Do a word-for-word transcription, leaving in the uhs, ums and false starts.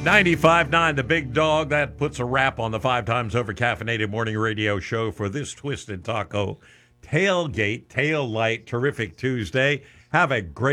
ninety-five point nine, the big dog. That puts a wrap on the five times over caffeinated morning radio show for this Twisted Taco tailgate, tail light, terrific Tuesday. Have a great